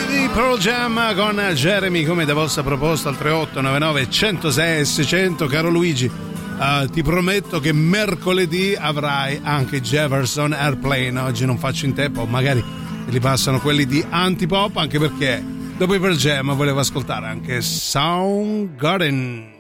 Pearl Jam con Jeremy, come da vostra proposta al 3899 106 600. Caro Luigi, ti prometto che mercoledì avrai anche Jefferson Airplane. Oggi non faccio in tempo, magari li passano quelli di Antipop, anche perché dopo i Pearl Jam volevo ascoltare anche Soundgarden.